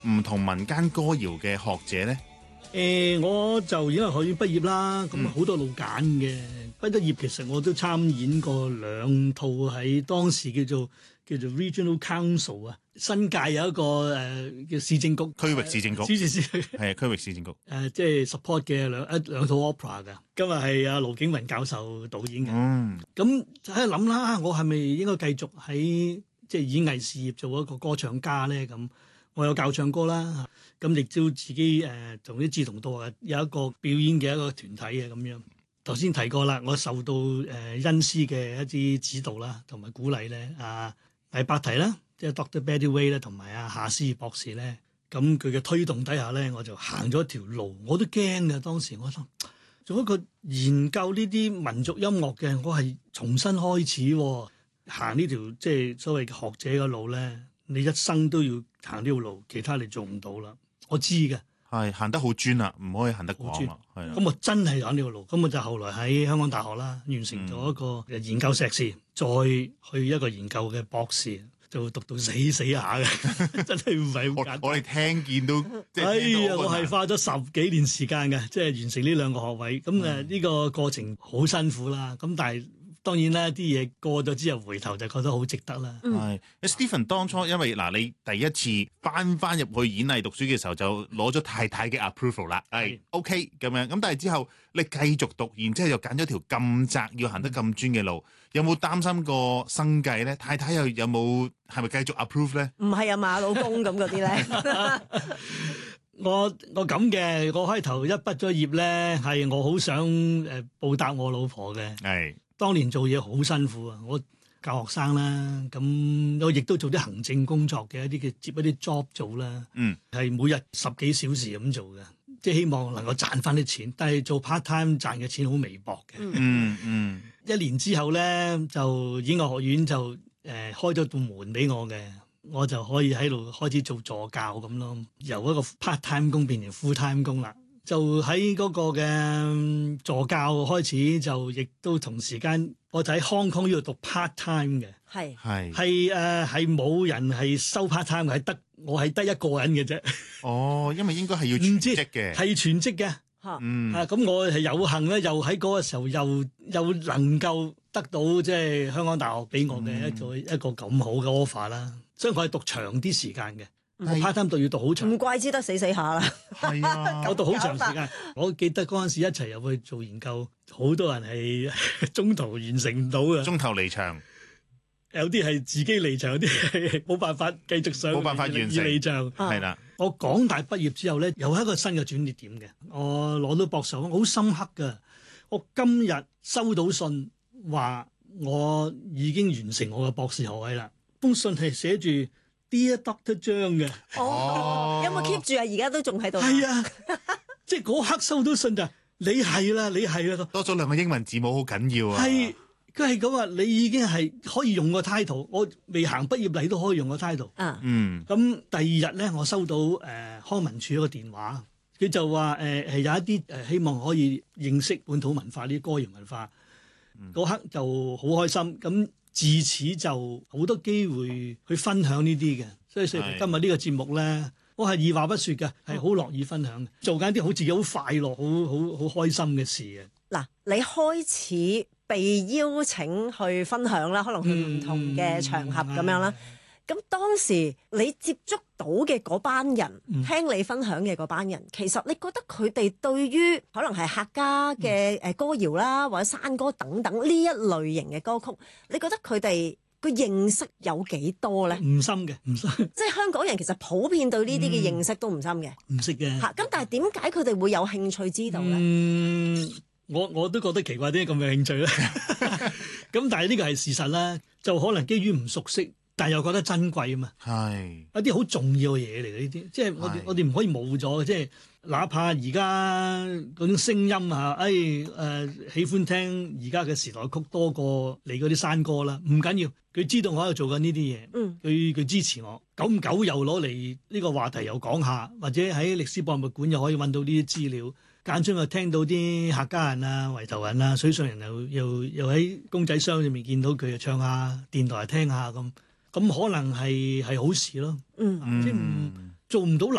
唔同民間歌謠嘅學者咧？ 我就演藝學院畢業啦，咁好多路揀嘅。畢咗業其實我都參演過2套喺當時叫做 Regional Council 啊，新界有一個叫市政局區域市政局，係區域市政局即係 support 嘅兩套 opera 㗎。今日係阿盧景文教授導演嘅。咁喺度諗啦，我係咪應該繼續喺即係演藝事業做一個歌唱家咧？咁我有教唱歌啦，咁亦都自己同啲志同道合有一個表演嘅一個團體嘅咁樣。頭先提過啦，我受到恩師嘅一啲指導啦，同埋鼓勵咧，魏伯提啦，即係 Dr. Betty Way 咧，同埋夏思義博士咧，咁佢嘅推動底下咧，我就行咗一條路，我都驚嘅。當時我諗做一個研究呢啲民族音樂嘅，我係重新開始行呢條即係所謂嘅學者嘅路咧。你一生都要行呢條路，其他你做唔到啦。我知嘅， 係行得好專啦，唔可以行得廣啊。係咁我真係行呢條路，咁我就後來喺香港大學啦，完成咗一個研究碩士，再去一個研究嘅博士，就讀到死下嘅，真係唔係好簡單。 我哋聽見都， 我係花咗10幾年時間嘅，即係完成呢2個學位。咁呢個過程好辛苦啦。咁但係當然啦，啲嘢過咗之後，回頭就覺得好值得啦。 係，Stephen 當初因為你第一次翻入去演藝讀書嘅時候，就攞咗太太嘅 approval 啦，係 OK 咁樣。咁但係之後你繼續讀，然之後又揀咗條咁窄，要行得咁專嘅路，有冇擔心過生計咧？太太又有冇係咪繼續 approve 咧？ 唔係啊嘛，老公咁嗰啲咧。 我咁嘅，我開頭一畢咗業咧，係我好想報答我老婆嘅。係。當年做嘢好辛苦啊！我教學生啦，咁我亦都做啲行政工作嘅接一啲 job 做啦。係每日10幾小時咁做嘅，即係希望能夠賺翻啲錢。但係做 part time 賺嘅錢好微薄嘅。1年之後咧，就演藝學院就開咗道門俾我嘅，我就可以喺度開始做助教咁咯，由一個 part time 工變成 full time 工啦。就喺嗰個嘅助教開始，就亦都同時間，我就喺 Hong Kong 呢度讀 part time 嘅，係冇人係收 part time 嘅，我係得一個人嘅啫。哦， 因為應該係要全職嘅， 係全職嘅。咁我係有幸咧，又喺嗰個時候又能夠得到即係香港大學俾我嘅一個咁好嘅 offer 啦。所以我係讀長啲時間嘅。我 part time 要讀好長， 唔怪之得死下啦。 係啊，我讀好長時間。我記得嗰陣時一齊入去做研究，好多人係中途完成唔到嘅， 中途離場。 有啲係自己離場，有啲係冇辦法繼續上， 冇辦法完成離場。係啦，我港大畢業之後咧，有一個新嘅轉捩點嘅。我攞到博士學位，好深刻㗎。我今日收到信話，我已經完成我嘅博士學位啦。封信係寫住Dear Dr. 張嘅， 有冇 keep 住啊？而家都仲喺度。 係啊，即係嗰刻收到信就你係啦， 多咗2個英文字母好緊要啊。 係，佢係咁話，你已經係可以用個 title， 我未行畢業禮都可以用個 title。咁第2日咧，我收到康文署一個電話，佢就話有一啲希望可以認識本土文化呢啲歌謠文化，嗰刻就好開心。咁自此就好多機會去分享呢啲嘅，所以今日呢個節目咧，我係二話不說嘅，係好樂意分享嘅，做緊啲好自己好快樂、好開心嘅事嘅。 嗱，你開始被邀請去分享啦，可能去唔同嘅場合咁樣啦。咁當時你接觸到嘅嗰班人，聽你分享嘅嗰班人，其實你覺得佢哋對於可能係客家嘅歌謠啦，或者山歌等等呢一類型嘅歌曲，你覺得佢哋個認識有幾多咧？ 唔深嘅，唔深。 即係香港人其實普遍對呢啲嘅認識都唔深嘅， 唔識嘅。 咁但係點解佢哋會有興趣知道咧？ 我都覺得奇怪，點解咁有興趣咧？咁但係呢個係事實啦，就可能基於唔熟悉。但係又覺得珍貴啊嘛，係一啲好重要嘅嘢嚟嘅呢啲，即係我哋唔可以冇咗，即係哪怕而家嗰種聲音啊，喜歡聽而家嘅時代曲多過你嗰啲山歌啦，唔緊要，佢知道我喺度做緊呢啲嘢，佢支持我，久唔久又攞嚟呢個話題又講下，或者喺歷史博物館又可以揾到呢啲資料，間中又聽到啲客家人啊、圍頭人啊、水上人又喺公仔箱裏面見到佢又唱下，電台聽下咁。可能係好事咯，即係做唔到流